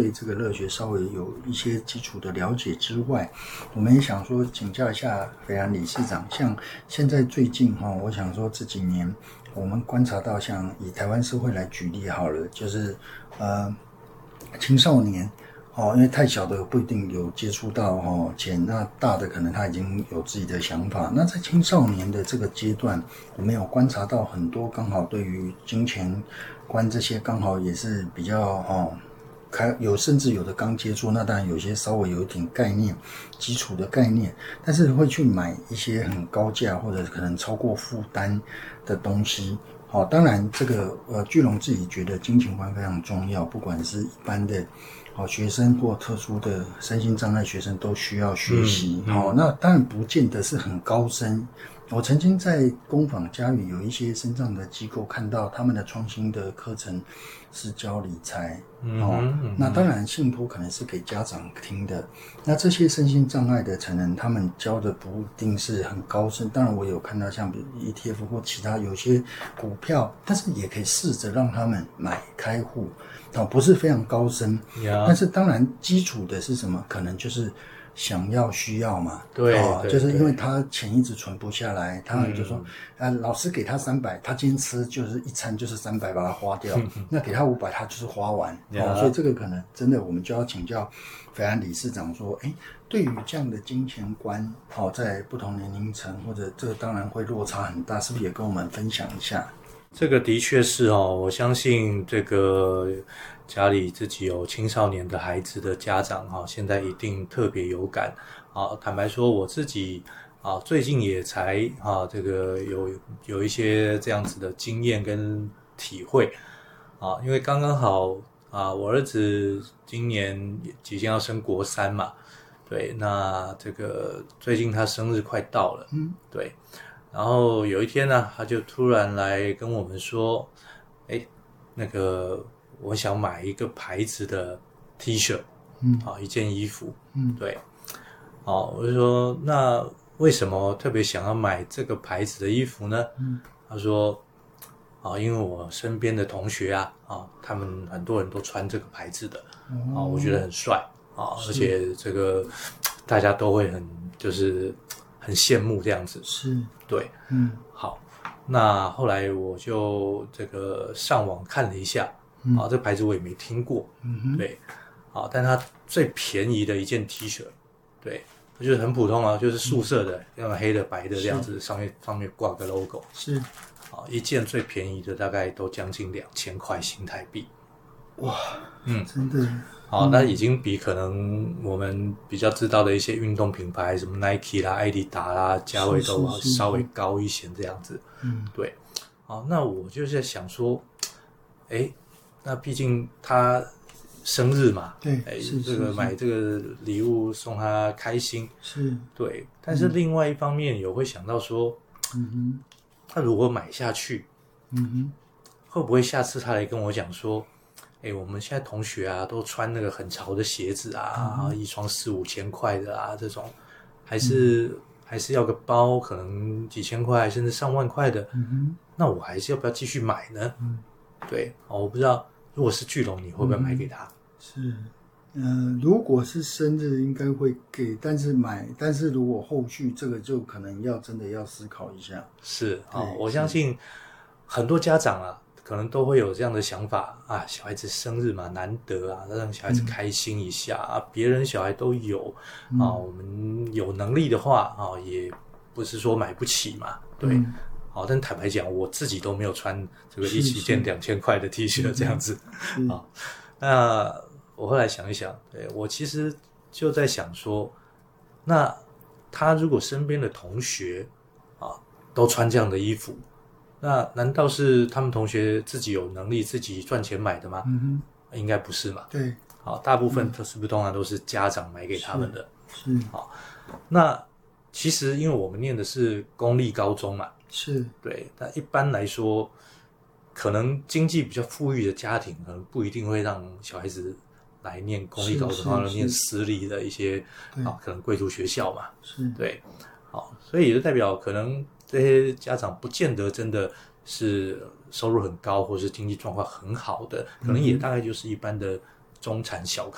对这个热学稍微有一些基础的了解之外，我们也想说请教一下斐然理事长，像现在最近我想说这几年我们观察到，像以台湾社会来举例好了，就是青少年因为太小的不一定有接触到钱，那大的可能他已经有自己的想法。那在青少年的这个阶段，我们有观察到很多刚好对于金钱观这些刚好也是比较甚至有的刚接触，那当然有些稍微有一点概念，基础的概念，但是会去买一些很高价或者可能超过负担的东西。当然这个巨龙自己觉得金钱观非常重要，不管是一般的学生或特殊的身心障碍学生都需要学习。那当然不见得是很高深。我曾经在工坊嘉语有一些身障的机构看到他们的创新的课程是教理财。那当然信托可能是给家长听的。那这些身心障碍的成人他们教的不一定是很高深，当然我有看到像ETF 或其他有些股票，但是也可以试着让他们买开户，不是非常高深。但是当然基础的是什么？可能就是想要需要嘛。 对， 就是因为他钱一直存不下来，他就说老师给他300，他今天吃就是一餐就是300把它花掉，那给他500他就是花完。所以这个可能真的我们就要请教斐然理事长说，对于这样的金钱观在不同年龄层或者这个当然会落差很大，是不是也跟我们分享一下？ 这个的确是我相信这个家里自己有青少年的孩子的家长现在一定特别有感。坦白说我自己最近也才这个有一些这样子的经验跟体会因为刚刚好我儿子今年即将要升国3嘛，对，那这个最近他生日快到了，对，然后有一天呢，他就突然来跟我们说，那个我想买一个牌子的 T 恤，一件衣服，对，我就说那为什么特别想要买这个牌子的衣服呢？他说因为我身边的同学他们很多人都穿这个牌子的，我觉得很帅而且这个大家都会就是很羡慕这样子， 是， 对，好，那后来我就这个上网看了一下，这个牌子我也没听过，对，但它最便宜的一件 T 恤，对，就是很普通就是素色的，用黑的白的这样子，上面挂个 logo， 是， 一件最便宜的大概都将近2000块新台币， 哇，真的。 那已经比可能我们比较知道的一些运动品牌，什么 Nike 啦、艾迪达啦，价位都稍微高一些这样子。对。那我就在想说，那毕竟他生日嘛， 对， 这个买这个礼物送他开心， 是，对。 但是另外一方面也会想到说，他如果买下去，会不会下次他来跟我讲说？我们现在同学都穿那个很潮的鞋子一双4-5千块的这种，还是要个包，可能几千块甚至上万块的，那我还是要不要继续买呢？对，我不知道，如果是巨龙，你会不会买给他？ 是，如果是生日应该会给，但是如果后续这个就可能真的要思考一下。 是我相信很多家长可能都会有这样的想法小孩子生日嘛，难得让小孩子开心一下别人小孩都有我们有能力的话也不是说买不起嘛，对，但坦白讲，我自己都没有穿这个一件2000块的 T 恤这样子那我后来想一想，对，我其实就在想说，那他如果身边的同学都穿这样的衣服，那难道是他们同学自己有能力自己赚钱买的吗？应该不是嘛。 对， 大部分是不是通常都是家长买给他们的？ 是。 那其实因为我们念的是公立高中嘛， 是，对。 那一般来说，可能经济比较富裕的家庭，可能不一定会让小孩子来念公立高中，而念私立的一些可能贵族学校嘛。 是，对。 所以也就代表可能这些家长不见得真的是收入很高或是经济状况很好的，可能也大概就是一般的中产小